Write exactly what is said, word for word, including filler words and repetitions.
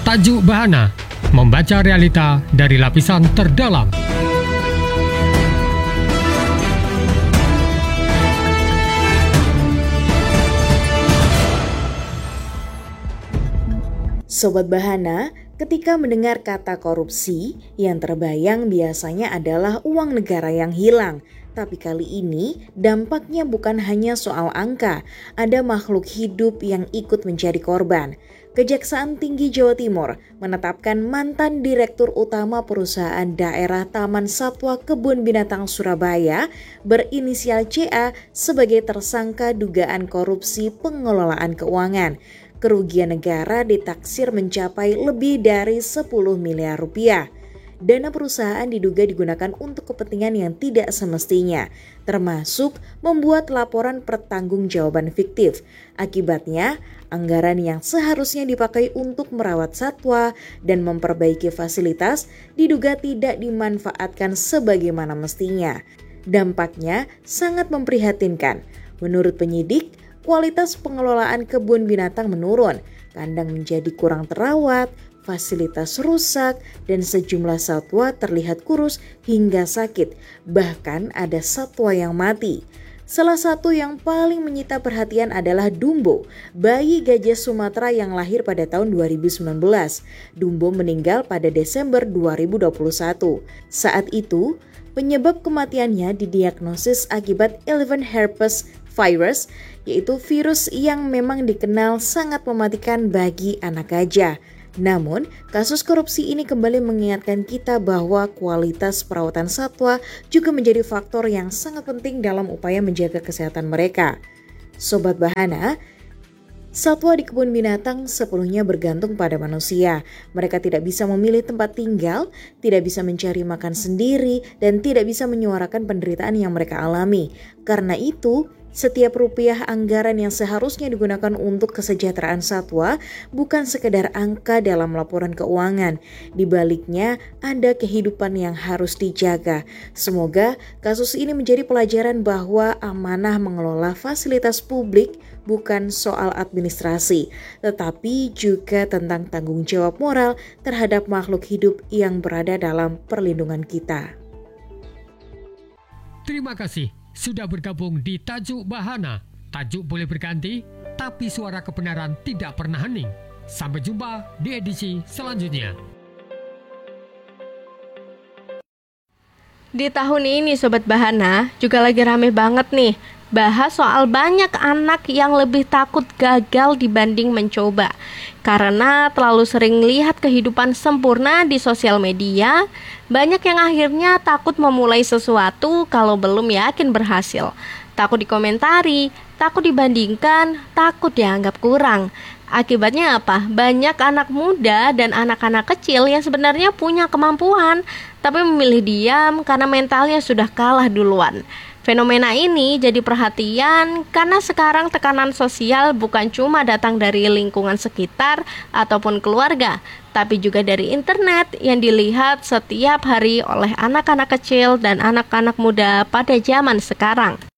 Tajuk Bahana, membaca realita dari lapisan terdalam. Sobat Bahana, ketika mendengar kata korupsi, yang terbayang biasanya adalah uang negara yang hilang. Tapi kali ini dampaknya bukan hanya soal angka, ada makhluk hidup yang ikut menjadi korban. Kejaksaan Tinggi Jawa Timur menetapkan mantan Direktur Utama Perusahaan Daerah Taman Satwa Kebun Binatang Surabaya berinisial C A sebagai tersangka dugaan korupsi pengelolaan keuangan. Kerugian negara ditaksir mencapai lebih dari sepuluh miliar rupiah. Dana perusahaan diduga digunakan untuk kepentingan yang tidak semestinya, termasuk membuat laporan pertanggungjawaban fiktif. Akibatnya, anggaran yang seharusnya dipakai untuk merawat satwa dan memperbaiki fasilitas diduga tidak dimanfaatkan sebagaimana mestinya. Dampaknya sangat memprihatinkan. Menurut penyidik, kualitas pengelolaan kebun binatang menurun, kandang menjadi kurang terawat, fasilitas rusak, dan sejumlah satwa terlihat kurus hingga sakit. Bahkan ada satwa yang mati. Salah satu yang paling menyita perhatian adalah Dumbo, bayi gajah Sumatera yang lahir pada tahun dua ribu sembilan belas. Dumbo meninggal pada Desember dua ribu dua puluh satu. Saat itu, penyebab kematiannya didiagnosis akibat elephant herpes virus, yaitu virus yang memang dikenal sangat mematikan bagi anak gajah. Namun, kasus korupsi ini kembali mengingatkan kita bahwa kualitas perawatan satwa juga menjadi faktor yang sangat penting dalam upaya menjaga kesehatan mereka. Sobat Bahana, satwa di kebun binatang sepenuhnya bergantung pada manusia. Mereka tidak bisa memilih tempat tinggal, tidak bisa mencari makan sendiri, dan tidak bisa menyuarakan penderitaan yang mereka alami. Karena itu, setiap rupiah anggaran yang seharusnya digunakan untuk kesejahteraan satwa bukan sekedar angka dalam laporan keuangan. Di baliknya ada kehidupan yang harus dijaga. Semoga kasus ini menjadi pelajaran bahwa amanah mengelola fasilitas publik bukan soal administrasi, tetapi juga tentang tanggung jawab moral terhadap makhluk hidup yang berada dalam perlindungan kita. Terima kasih sudah bergabung di Tajuk Bahana. Tajuk boleh berganti, tapi suara kebenaran tidak pernah hening. Sampai jumpa di edisi selanjutnya. Di tahun ini Sobat Bahana juga lagi rame banget nih bahas soal banyak anak yang lebih takut gagal dibanding mencoba. Karena terlalu sering lihat kehidupan sempurna di sosial media, banyak yang akhirnya takut memulai sesuatu kalau belum yakin berhasil. Takut dikomentari, takut dibandingkan, takut dianggap kurang. Akibatnya apa? Banyak anak muda dan anak-anak kecil yang sebenarnya punya kemampuan, tapi memilih diam karena mentalnya sudah kalah duluan. Fenomena ini jadi perhatian karena sekarang tekanan sosial bukan cuma datang dari lingkungan sekitar ataupun keluarga, tapi juga dari internet yang dilihat setiap hari oleh anak-anak kecil dan anak-anak muda pada zaman sekarang.